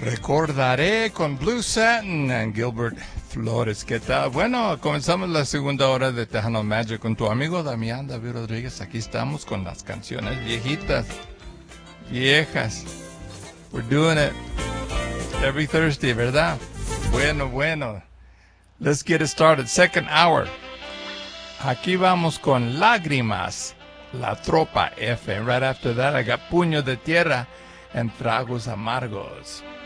Recordaré con Blue Satin and Gilbert Flores. ¿Qué tal? Bueno, comenzamos la segunda hora de Tejano Magic con tu amigo Damián David Rodríguez. Aquí estamos con las canciones viejitas, viejas. We're doing it every Thursday, ¿verdad? Bueno. Let's get it started. Second hour. Aquí vamos con Lágrimas, La Tropa F. And right after that, I got Puño de Tierra and Tragos Amargos.